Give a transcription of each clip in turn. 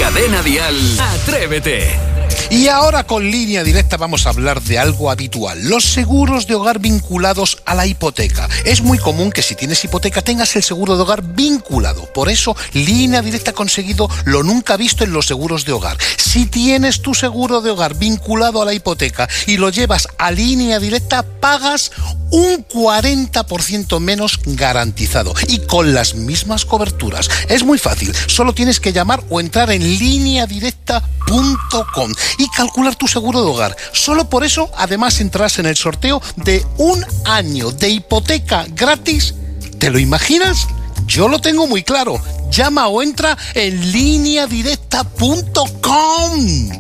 Cadena Dial, Atrévete. Y ahora con Línea Directa vamos a hablar de algo habitual, los seguros de hogar vinculados a la hipoteca. Es muy común que si tienes hipoteca tengas el seguro de hogar vinculado. Por eso Línea Directa ha conseguido lo nunca visto en los seguros de hogar. Si tienes tu seguro de hogar vinculado a la hipoteca y lo llevas a Línea Directa, pagas un 40% menos garantizado y con las mismas coberturas. Es muy fácil, solo tienes que llamar o entrar en lineadirecta.com y calcular tu seguro de hogar. Solo por eso, además, entrarás en el sorteo de 1 año de hipoteca gratis. ¿Te lo imaginas? Yo lo tengo muy claro. Llama o entra en lineadirecta.com.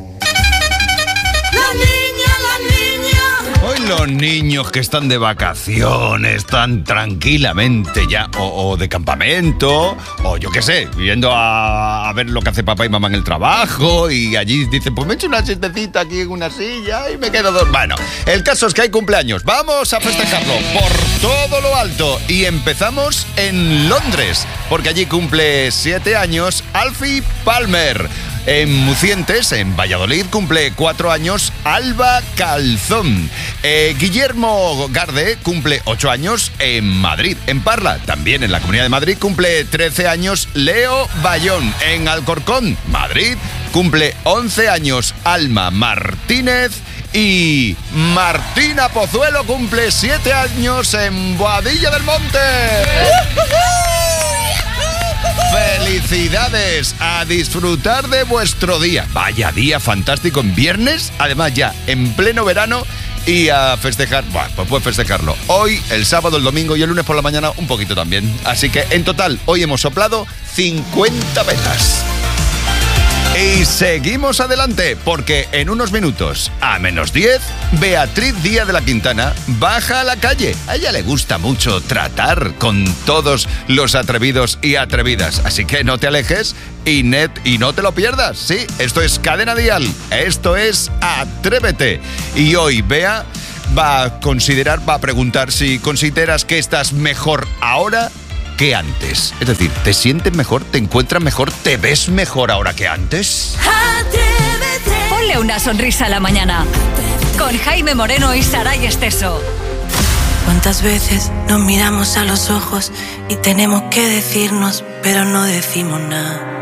Hoy los niños que están de vacaciones, están tranquilamente ya, o de campamento, o yo qué sé, viendo a ver lo que hace papá y mamá en el trabajo, y allí dicen, pues me echo una siestecita aquí en una silla y me quedo Bueno, el caso es que hay cumpleaños, vamos a festejarlo por todo lo alto, y empezamos en Londres, porque allí cumple 7 años Alfie Palmer. En Mucientes, en Valladolid, cumple 4 años Alba Calzón. Guillermo Garde cumple 8 años en Madrid. En Parla, también en la Comunidad de Madrid, cumple 13 años Leo Bayón. En Alcorcón, Madrid, cumple 11 años Alma Martínez. Y Martina Pozuelo cumple 7 años en Boadilla del Monte. ¡Felicidades! A disfrutar de vuestro día. Vaya día fantástico en viernes, además ya en pleno verano, y a festejar. Bueno, pues puedes festejarlo hoy, el sábado, el domingo y el lunes por la mañana un poquito también. Así que en total hoy hemos soplado 50 velas. Y seguimos adelante, porque en unos minutos, a menos 10, Beatriz Díaz de la Quintana baja a la calle. A ella le gusta mucho tratar con todos los atrevidos y atrevidas. Así que no te alejes y no te lo pierdas. Sí, esto es Cadena Dial, esto es Atrévete. Y hoy Bea va a preguntar si consideras que estás mejor ahora que antes. Es decir, ¿te sientes mejor? ¿Te encuentras mejor? ¿Te ves mejor ahora que antes? Atrévete. Ponle una sonrisa a la mañana. Con Jaime Moreno y Saray Esteso. ¿Cuántas veces nos miramos a los ojos y tenemos que decirnos, pero no decimos nada?